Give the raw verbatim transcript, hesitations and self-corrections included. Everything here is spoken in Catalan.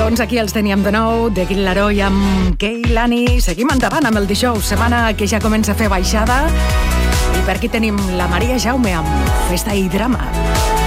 Doncs aquí els teníem de nou, de Kid Laroi amb Kehlani. Seguim endavant amb el dijous, setmana que ja comença a fer baixada. I per aquí tenim la Maria Jaume amb Festa i Drama.